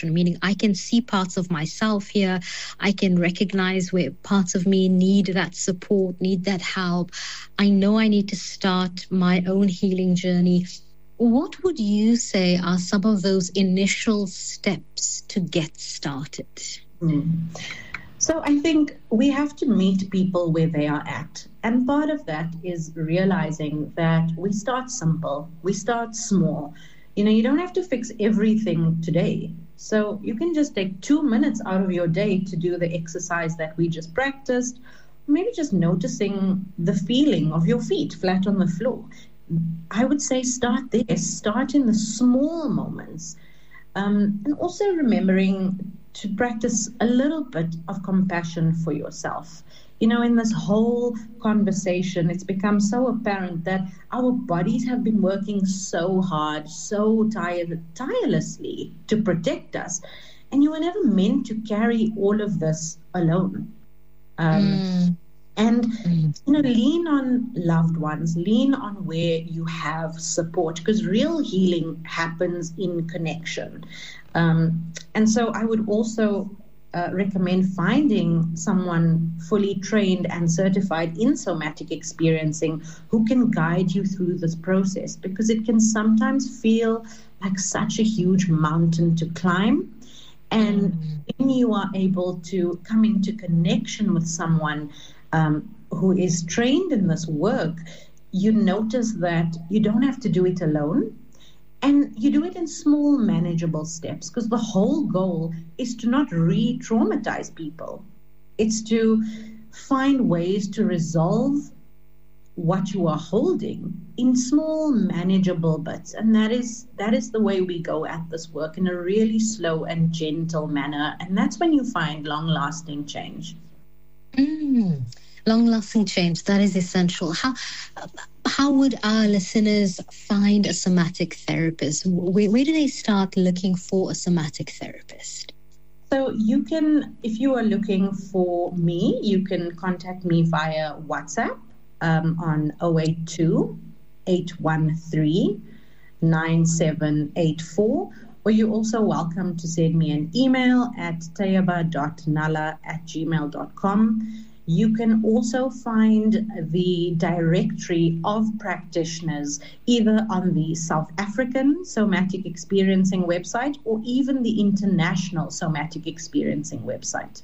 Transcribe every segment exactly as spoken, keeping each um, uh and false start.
meaning I can see parts of myself here. I can recognize where parts of me need that support, need that help. I know I need to start my own healing journey. What would you say are some of those initial steps to get started? Mm. So I think we have to meet people where they are at. And part of that is realizing that we start simple, we start small. You know, you don't have to fix everything today. So you can just take two minutes out of your day to do the exercise that we just practiced. Maybe just noticing the feeling of your feet flat on the floor. I would say start there, start in the small moments. Um, and also remembering to practice a little bit of compassion for yourself. You know, in this whole conversation, it's become so apparent that our bodies have been working so hard, so tired, tirelessly to protect us. And you were never meant to carry all of this alone. Um, mm. And, you know, lean on loved ones, lean on where you have support, because real healing happens in connection. Um, and so I would also uh, recommend finding someone fully trained and certified in somatic experiencing who can guide you through this process, because it can sometimes feel like such a huge mountain to climb. And when you are able to come into connection with someone um, who is trained in this work, you notice that you don't have to do it alone. And you do it in small, manageable steps, because the whole goal is to not re-traumatize people. It's to find ways to resolve what you are holding in small, manageable bits. And that is that is the way we go at this work, in a really slow and gentle manner. And that's when you find long-lasting change. Mm. Long-lasting change, that is essential. How how would our listeners find a somatic therapist? Where, where do they start looking for a somatic therapist? So you can, if you are looking for me, you can contact me via WhatsApp um, on zero eight two, eight one three, nine seven eight four. Or you're also welcome to send me an email at tayeba dot nala at gmail dot com. You can also find the directory of practitioners either on the South African Somatic Experiencing website or even the International Somatic Experiencing website.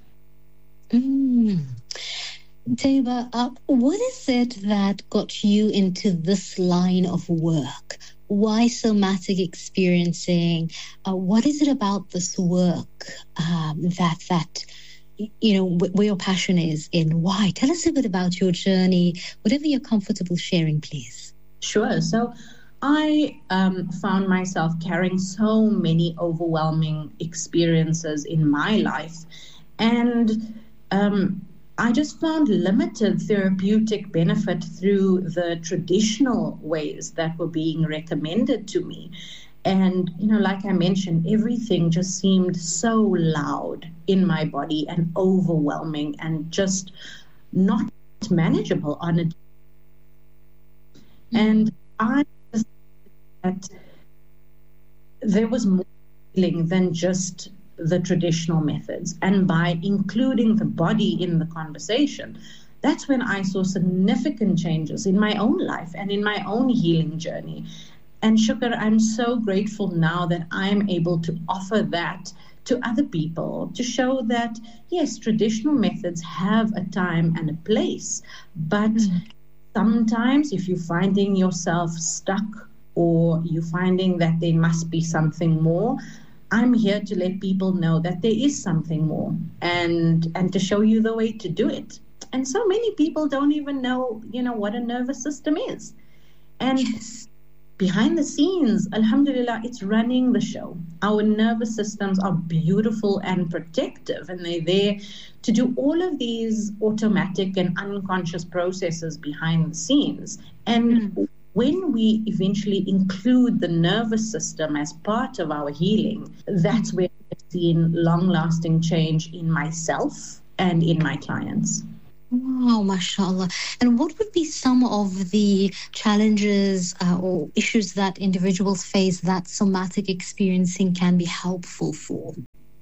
Mm. Tayeba, uh, what is it that got you into this line of work? Why somatic experiencing? Uh, what is it about this work um, that that you know, where your passion is in? Why? Tell us a bit about your journey, whatever you're comfortable sharing, please. Sure. So I um, found myself carrying so many overwhelming experiences in my life. And um, I just found limited therapeutic benefit through the traditional ways that were being recommended to me. And, you know, like I mentioned, everything just seemed so loud in my body and overwhelming and just not manageable on it. And I just that there was more healing than just the traditional methods. And by including the body in the conversation, that's when I saw significant changes in my own life and in my own healing journey. And Shukar, I'm so grateful now that I'm able to offer that to other people, to show that, yes, traditional methods have a time and a place. But mm. sometimes if you're finding yourself stuck or you're finding that there must be something more, I'm here to let people know that there is something more and, and to show you the way to do it. And so many people don't even know, you know, what a nervous system is. And yes. Behind the scenes, alhamdulillah, it's running the show. Our nervous systems are beautiful and protective, and they're there to do all of these automatic and unconscious processes behind the scenes. And mm. when we eventually include the nervous system as part of our healing, that's where I've seen long-lasting change in myself and in my clients. Wow, mashallah. And what would be some of the challenges uh, or issues that individuals face that somatic experiencing can be helpful for?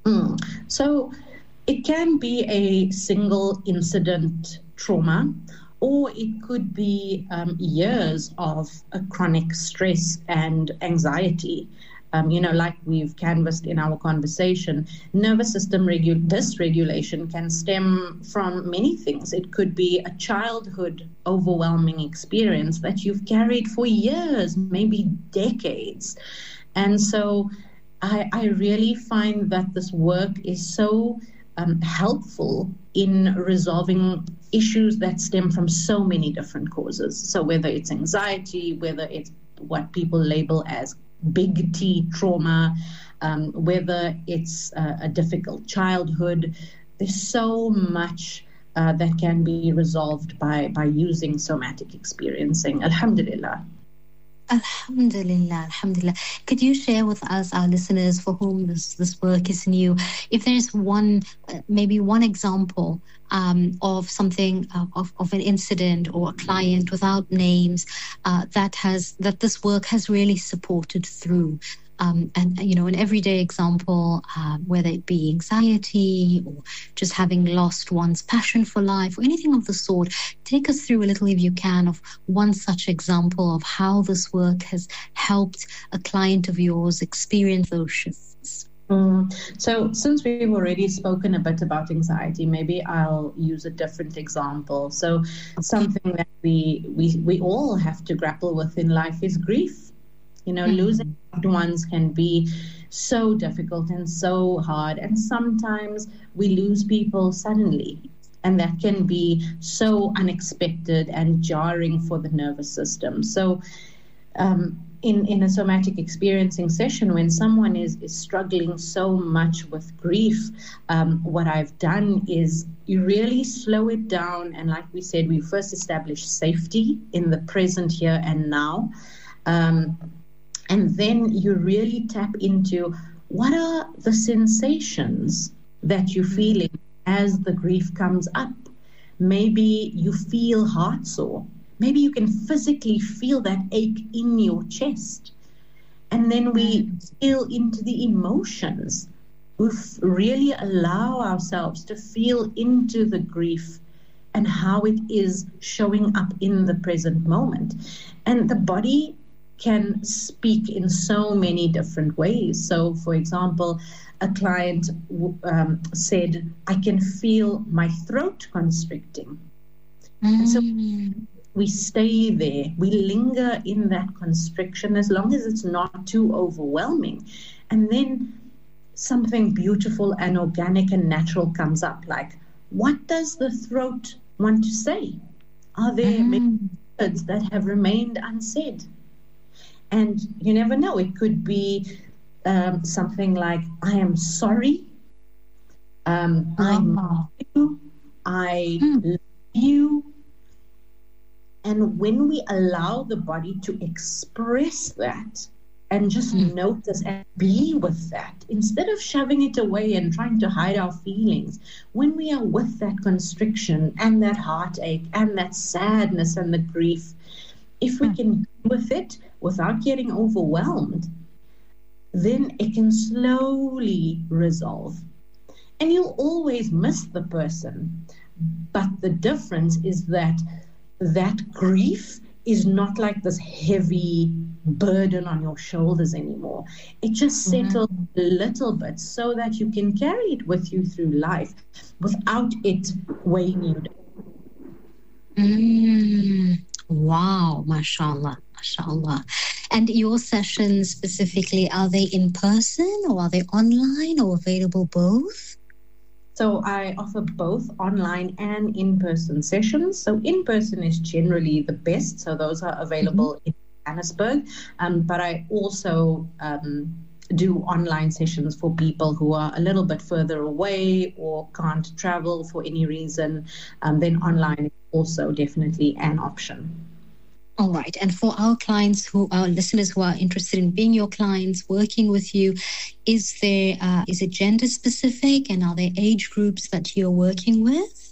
Mm. So it can be a single incident trauma, or it could be um, years of a chronic stress and anxiety. Um, you know, like we've canvassed in our conversation, nervous system regu- dysregulation can stem from many things. It could be a childhood overwhelming experience that you've carried for years, maybe decades. And so I, I really find that this work is so um, helpful in resolving issues that stem from so many different causes. So whether it's anxiety, whether it's what people label as big T trauma, um, whether it's uh, a difficult childhood, there's so much uh, that can be resolved by, by using somatic experiencing. Alhamdulillah. Alhamdulillah, Alhamdulillah. Could you share with us, our listeners, for whom this, this work is new, if there's one, uh, maybe one example um, of something, uh, of, of an incident or a client without names uh, that has that this work has really supported through? Um, and, you know, an everyday example, uh, whether it be anxiety or just having lost one's passion for life or anything of the sort. Take us through a little, if you can, of one such example of how this work has helped a client of yours experience those shifts. Mm. So since we've already spoken a bit about anxiety, maybe I'll use a different example. So something that we, we, we all have to grapple with in life is grief. You know, mm-hmm. losing loved ones can be so difficult and so hard. And sometimes we lose people suddenly. And that can be so unexpected and jarring for the nervous system. So um, in, in a somatic experiencing session, when someone is, is struggling so much with grief, um, what I've done is you really slow it down. And like we said, we first establish safety in the present here and now. Um, And then you really tap into what are the sensations that you're feeling as the grief comes up. Maybe you feel heart sore. Maybe you can physically feel that ache in your chest. And then we feel into the emotions. We really allow ourselves to feel into the grief and how it is showing up in the present moment. And the body can speak in so many different ways. So, for example, a client um, said, I can feel my throat constricting. Mm. And so we stay there. We linger in that constriction as long as it's not too overwhelming. And then something beautiful and organic and natural comes up, like, what does the throat want to say? Are there mm. many words that have remained unsaid? And you never know, it could be um, something like, I am sorry, um, I love you, I hmm. love you. And when we allow the body to express that and just hmm. notice and be with that, instead of shoving it away and trying to hide our feelings, when we are with that constriction and that heartache and that sadness and the grief, if we hmm. can be with it, without getting overwhelmed, then it can slowly resolve. And you'll always miss the person. But the difference is that that grief is not like this heavy burden on your shoulders anymore. It just settles mm-hmm. a little bit so that you can carry it with you through life without it weighing you down. Mm. Wow, mashallah, mashallah. And your sessions specifically, are they in person or are they online or available both? So I offer both online and in-person sessions. So in-person is generally the best. So those are available mm-hmm. in Johannesburg. Um, but I also um, do online sessions for people who are a little bit further away or can't travel for any reason. Um, then online is also definitely an option. All right. And for our clients who our listeners who are interested in being your clients, working with you, is there uh, is it gender specific, and are there age groups that you're working with?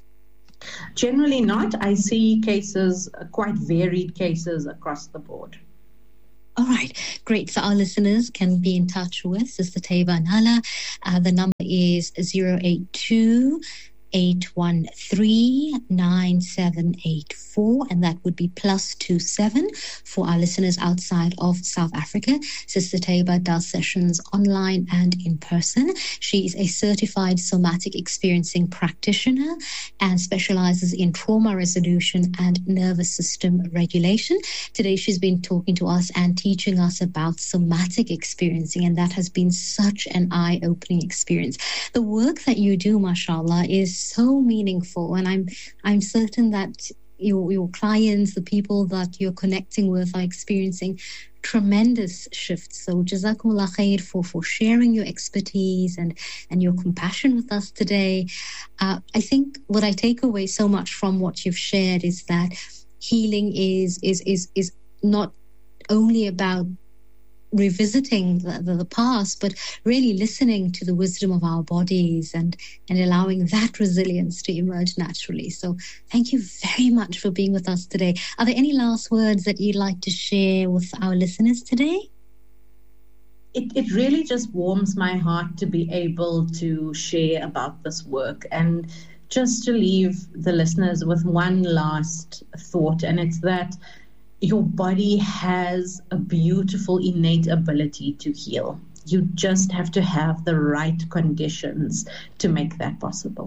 Generally not. I see cases, quite varied cases across the board. All right, great. So our listeners can be in touch with Sister Taiba Nala. Uh, the number is zero eight two, eight one three, nine seven eight four, and that would be plus two seven for our listeners outside of South Africa. Sister Taiba does sessions online and in person. She is a certified somatic experiencing practitioner and specializes in trauma resolution and nervous system regulation. Today she's been talking to us and teaching us about somatic experiencing, and that has been such an eye-opening experience. The work that you do, mashallah, is so meaningful, and I'm I'm certain that your your clients, the people that you're connecting with, are experiencing tremendous shifts. So jazakumullah khair for for sharing your expertise and and your compassion with us today. uh, I think what I take away so much from what you've shared is that healing is is is is not only about revisiting the, the, the past, but really listening to the wisdom of our bodies and, and allowing that resilience to emerge naturally. So thank you very much for being with us today. Are there any last words that you'd like to share with our listeners today? It, it really just warms my heart to be able to share about this work and just to leave the listeners with one last thought, and it's that your body has a beautiful innate ability to heal. You just have to have the right conditions to make that possible.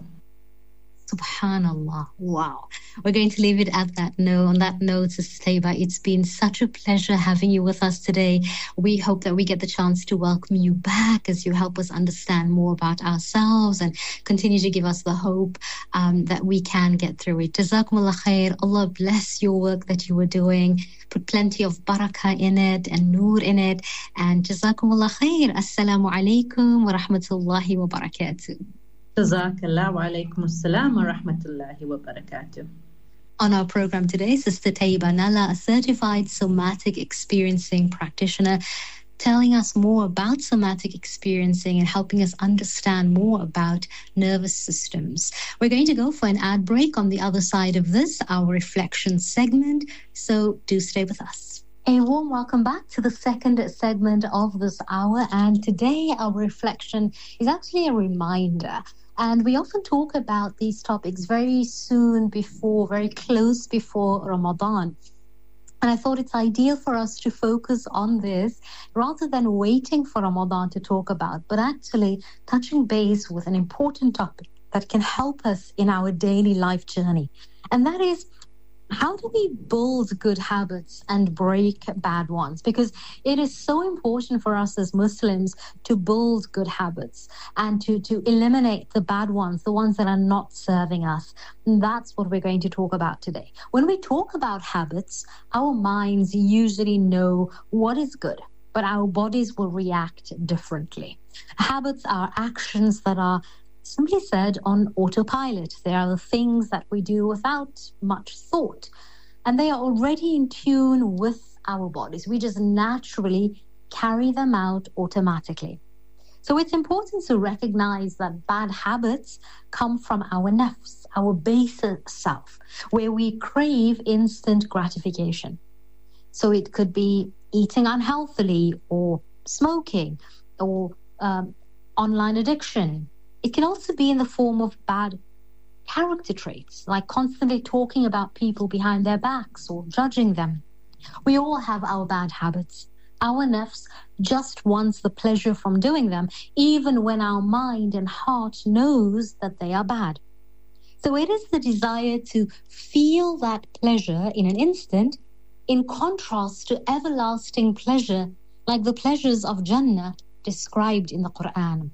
Subhanallah. Wow. We're going to leave it at that note. On that note, Sister Taiba, it's been such a pleasure having you with us today. We hope that we get the chance to welcome you back as you help us understand more about ourselves and continue to give us the hope um, that we can get through it. Jazakumullah khair. Allah bless your work that you were doing. Put plenty of barakah in it and nur in it. And Jazakumullah khair. Assalamu alaikum wa rahmatullahi wa barakatuh. Jazakallah wa alaikum assalam wa rahmatullahi wa barakatuh. On our program today, Sister Taiba Nala, a certified somatic experiencing practitioner, telling us more about somatic experiencing and helping us understand more about nervous systems. We're going to go for an ad break. On the other side of this, our reflection segment, so do stay with us. A warm welcome back to the second segment of this hour, and today our reflection is actually a reminder. And we often talk about these topics very soon before, very close before Ramadan. And I thought it's ideal for us to focus on this rather than waiting for Ramadan to talk about, but actually touching base with an important topic that can help us in our daily life journey. And that is, how do we build good habits and break bad ones? Because it is so important for us as Muslims to build good habits and to, to eliminate the bad ones, the ones that are not serving us. And that's what we're going to talk about today. When we talk about habits, our minds usually know what is good, but our bodies will react differently. Habits are actions that are simply said on autopilot. They are the things that we do without much thought, and they are already in tune with our bodies. We just naturally carry them out automatically. So it's important to recognize that bad habits come from our nafs, our baser self, where we crave instant gratification. So it could be eating unhealthily, or smoking, or um, online addiction. It can also be in the form of bad character traits, like constantly talking about people behind their backs or judging them. We all have our bad habits. Our nafs just wants the pleasure from doing them, even when our mind and heart knows that they are bad. So it is the desire to feel that pleasure in an instant, in contrast to everlasting pleasure, like the pleasures of Jannah described in the Quran.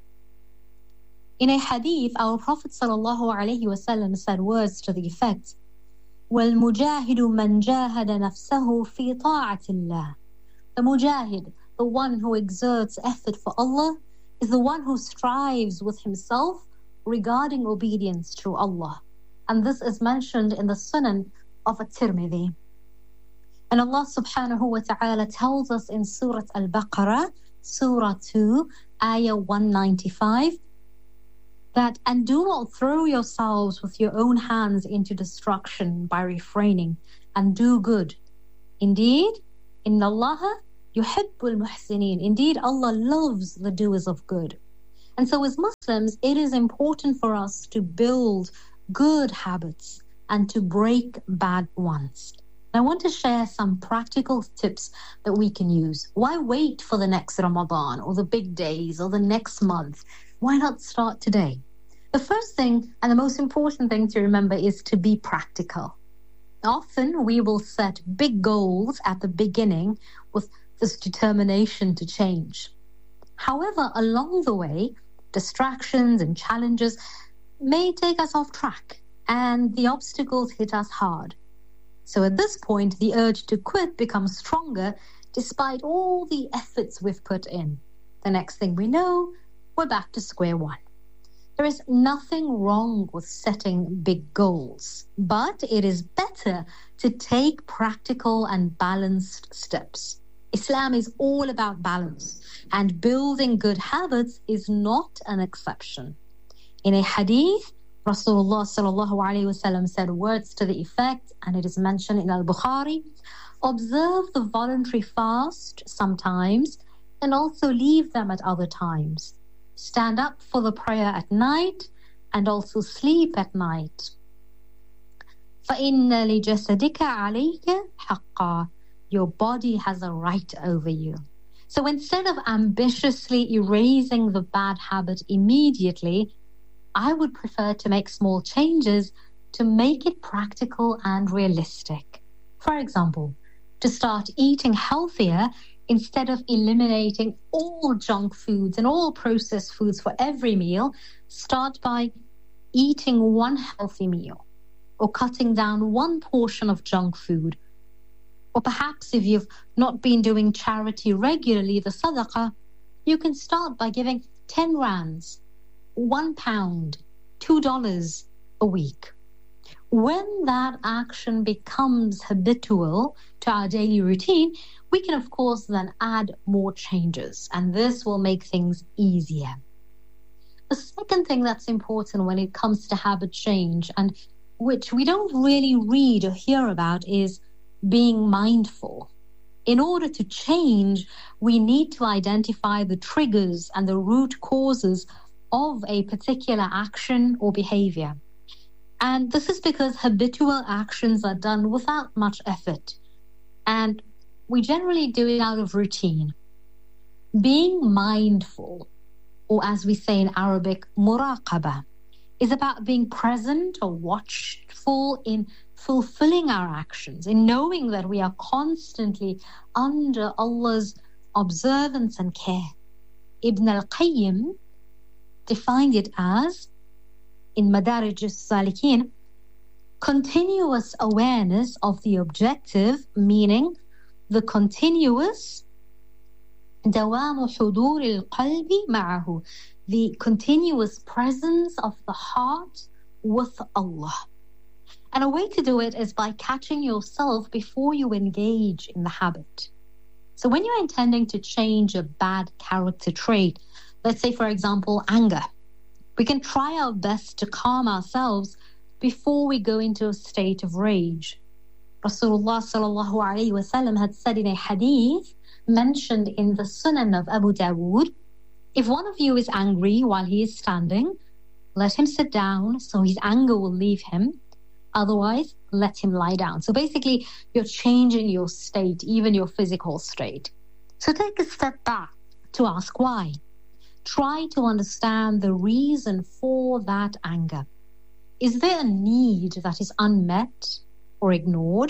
In a hadith, our Prophet sallallahu alaihi wasallam said words to the effect, وَالْمُجَاهِدُ مَنْ جَاهَدَ نَفْسَهُ فِي طَاعَةِ اللَّهِ. The mujahid, the one who exerts effort for Allah, is the one who strives with himself regarding obedience to Allah. And this is mentioned in the Sunan of At-Tirmidhi. And Allah subhanahu wa ta'ala tells us in Surah Al-Baqarah, Surah two, Ayah one ninety-five, that, and do not throw yourselves with your own hands into destruction by refraining, and do good. Indeed, inna Allaha يُحِبُّ الْمُحْسِنِينَ. Indeed, Allah loves the doers of good. And so as Muslims, it is important for us to build good habits and to break bad ones. I want to share some practical tips that we can use. Why wait for the next Ramadan or the big days or the next month? Why not start today? The first thing and the most important thing to remember is to be practical. Often we will set big goals at the beginning with this determination to change. However, along the way, distractions and challenges may take us off track and the obstacles hit us hard. So at this point, the urge to quit becomes stronger despite all the efforts we've put in. The next thing we know, we're back to square one. There is nothing wrong with setting big goals, but it is better to take practical and balanced steps. Islam is all about balance, and building good habits is not an exception. In a hadith, Rasulullah sallallahu alayhi wasallam said words to the effect, and it is mentioned in Al-Bukhari, observe the voluntary fast sometimes and also leave them at other times. Stand up for the prayer at night and also sleep at night. فَإِنَّ لِجَسَدِكَ عَلَيْكَ حَقًّا. Your body has a right over you. So instead of ambitiously erasing the bad habit immediately, I would prefer to make small changes to make it practical and realistic. For example, to start eating healthier instead of eliminating all junk foods and all processed foods for every meal, start by eating one healthy meal or cutting down one portion of junk food. Or perhaps if you've not been doing charity regularly, the sadaqah, you can start by giving ten rands, one pound, two dollars a week. When that action becomes habitual to our daily routine, we can of course then add more changes, and this will make things easier. The second thing that's important when it comes to habit change, and which we don't really read or hear about, is being mindful. In order to change, we need to identify the triggers and the root causes of a particular action or behavior. And this is because habitual actions are done without much effort, and we generally do it out of routine. Being mindful, or as we say in Arabic, muraqaba, is about being present or watchful in fulfilling our actions, in knowing that we are constantly under Allah's observance and care. Ibn al-Qayyim defined it as, in Madarij al-Salikin, continuous awareness of the objective, meaning the continuous دوام حضور القلب معه, the continuous presence of the heart with Allah. And a way to do it is by catching yourself before you engage in the habit. So when you're intending to change a bad character trait, let's say, for example, anger, we can try our best to calm ourselves before we go into a state of rage. Rasulullah sallallahu alayhi wa sallam had said in a hadith mentioned in the Sunan of Abu Dawood, if one of you is angry while he is standing, let him sit down so his anger will leave him. Otherwise, let him lie down. So basically, you're changing your state, even your physical state. So take a step back to ask why. Try to understand the reason for that anger. Is there a need that is unmet or ignored?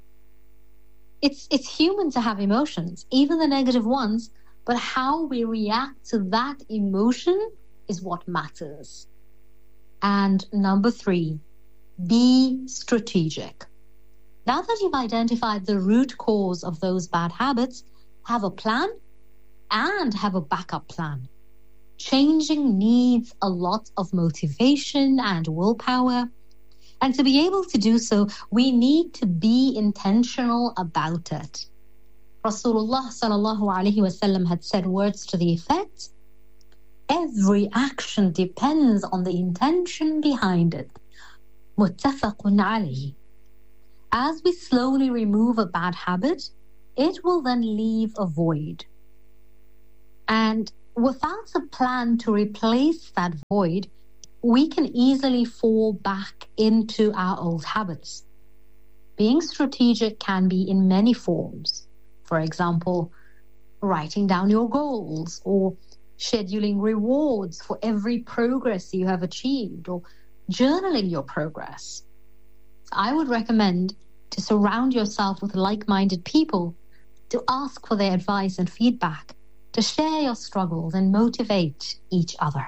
It's, it's human to have emotions, even the negative ones, but how we react to that emotion is what matters. And number three, be strategic. Now that you've identified the root cause of those bad habits, have a plan and have a backup plan. Changing needs a lot of motivation and willpower. And to be able to do so, we need to be intentional about it. Rasulullah sallallahu alayhi wa sallam had said words to the effect, every action depends on the intention behind it. Muttafaqun alayhi. As we slowly remove a bad habit, it will then leave a void. And without a plan to replace that void, we can easily fall back into our old habits. Being strategic can be in many forms. For example, writing down your goals, or scheduling rewards for every progress you have achieved, or journaling your progress. I would recommend to surround yourself with like-minded people, to ask for their advice and feedback, to share your struggles and motivate each other.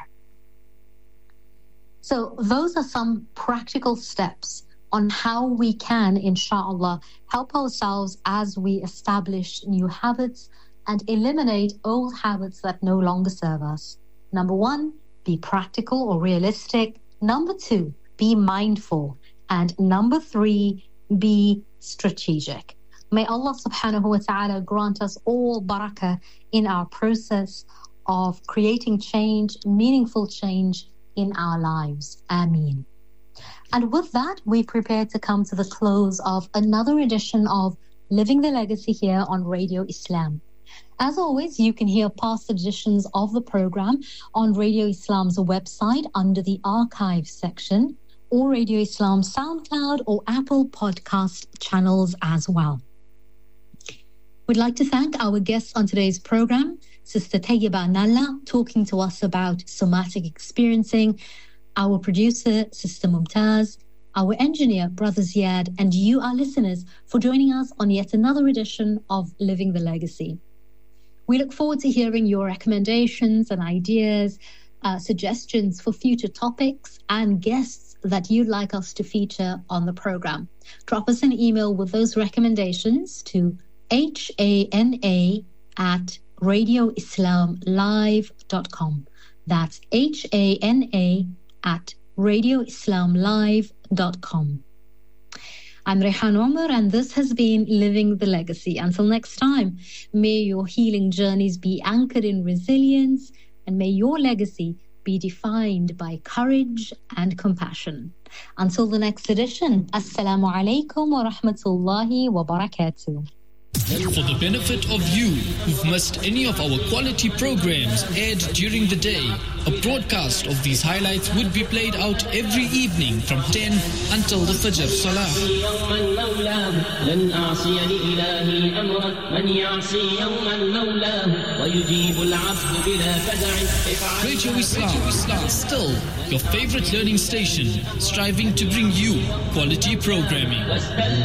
So those are some practical steps on how we can, inshallah, help ourselves as we establish new habits and eliminate old habits that no longer serve us. Number one, be practical or realistic. Number two, be mindful. And number three, be strategic. May Allah subhanahu wa ta'ala grant us all barakah in our process of creating change, meaningful change in our lives. Ameen. And with that, we prepare to come to the close of another edition of Living the Legacy here on Radio Islam. As always, you can hear past editions of the program on Radio Islam's website under the archive section, or Radio Islam's SoundCloud or Apple podcast channels as well. We'd like to thank our guests on today's program, Sister Tayyiba Nalla, talking to us about somatic experiencing, our producer, Sister Mumtaz, our engineer, Brother Ziad, and you, our listeners, for joining us on yet another edition of Living the Legacy. We look forward to hearing your recommendations and ideas, uh, suggestions for future topics and guests that you'd like us to feature on the program. Drop us an email with those recommendations to hana at radio islam live dot com. That's hana at radio islam live dot com. I'm Rehan Omar, and this has been Living the Legacy. Until next time, may your healing journeys be anchored in resilience, and may your legacy be defined by courage and compassion. Until the next edition, Assalamu alaikum wa rahmatullahi wa barakatuh. For the benefit of you who've missed any of our quality programs aired during the day, a broadcast of these highlights would be played out every evening from ten until the Fajr Salah. Radio Islam, still your favorite learning station, striving to bring you quality programming.